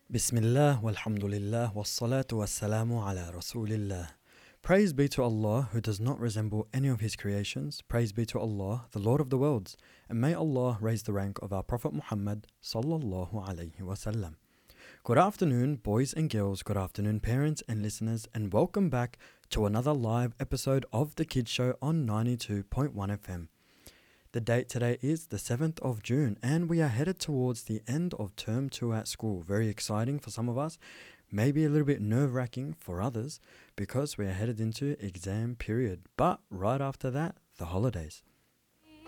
Bismillah, walhamdulillah, wassalatu wassalamu ala rasulillah. Praise be to Allah who does not resemble any of His creations. Praise be to Allah, the Lord of the worlds. And may Allah raise the rank of our Prophet Muhammad sallallahu alayhi wasallam. Good afternoon, boys and girls. Good afternoon, parents and listeners. And welcome back to another live episode of The Kids Show on 92.1 FM. The date today is the 7th of June, and we are headed towards the end of term 2 at school. Very exciting for some of us, maybe a little bit nerve-wracking for others, because we are headed into exam period. But right after that, the holidays.